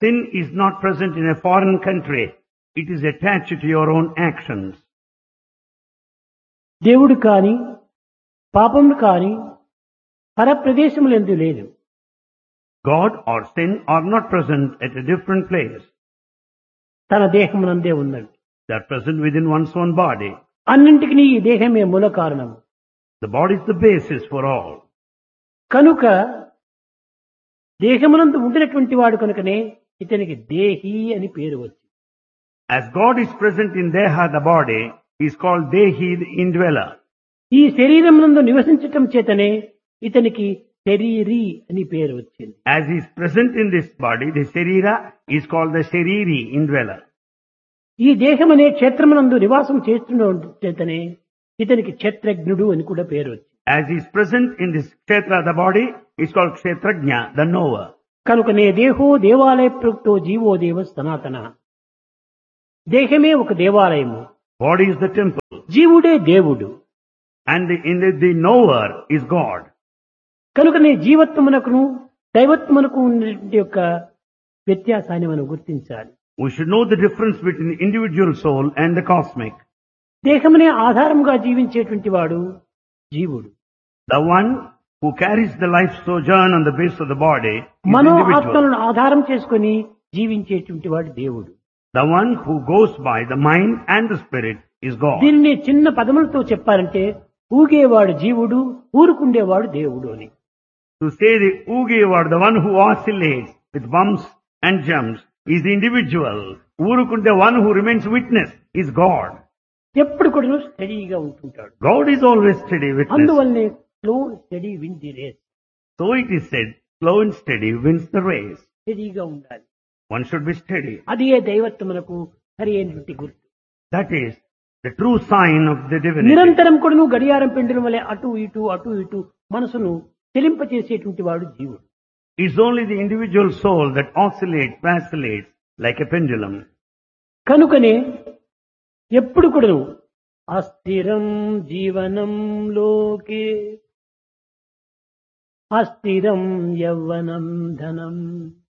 Sin is not present in a foreign country. It is attached to your own actions. దేవుడు కాని పాపములు కాని పరప్రదేశములందు లేదు. God or sin are not present at a different place. తన దేహమునందే ఉన్నది. They are present within one's own body. అన్నింటికి ఈ దేహమే మూల కారణము. The body is the basis for all. కనుక దేహమునందు ఉండినటువంటి వాడు కనుకనే ఇతనికి దేహి అని పేరు వచ్చింది. As God is present in Deha, the body, he is called Dehi, the indweller. ఈ శరీరమునందు నివసించటం చేతనే ఇతనికి శరీరి అని పేరు వచ్చింది. As he is present in this body, the Sharira is called the Shariri, indweller. ఈ దేహమనే క్షేత్రమునందు నివాసం చేస్తున్న చేతనే ఇతనికి క్షేత్రజ్ఞుడు అని కూడా పేరు వచ్చింది. As he is present in this Kshetra, the body, is called Kshetrajna, the knower. కనుకనే దేహో దేవాలయ ప్రోక్తో జీవో దేవ సనాతన. దేహమే ఒక దేవాలయము, Body is the temple. జీవుడే దేవుడు. And the knower is God. కనుకనే జీవత్వమునకును దైవత్వమునకు ఉన్నటువంటి యొక్క వ్యత్యాసాన్ని మనం గుర్తించాలి. We should know the difference between the individual soul and the cosmic. దేహమునే ఆధారముగా జీవించేటువంటి వాడు జీవుడు. The one who carries the life sojourn on the base of the body is Mano individual. ఆత్మలను ఆధారం చేసుకుని జీవించేటువంటి వాడు దేవుడు. The one who goes by the mind and the spirit is God. దీన్ని చిన్న పదములతో చెప్పాలంటే ఊగేవాడు జీవుడు, ఊరుకుండేవాడు దేవుడు అని. To say the Ugevar, the one who oscillates with bumps and jumps, is the individual. Urukunde, the one who remains witness, is God. ఎప్పుడు కూడా స్టడీగా ఉంటుంటాడు. God is always steady witness. అందువల్లనే slow study win the race. So it is said, slow and steady wins the race. స్టడీగా ఉండాలి. One should be steady. అదే దైవత్వమునకు సరి అయినటువంటి గుర్తు. That is the true sign of the divinity. నిరంతరం కూడా నువ్వు గడియారం పెండలం వలె అటు ఇటు మనసును చెలింపచేసేటువంటి వాడు జీవుడు. It's only the individual soul that oscillates, vacillates like a pendulum. కనుకనే ఎప్పుడు కూడా అస్థిరం జీవనం లోకే అస్థిరం యవ్వనం ధనం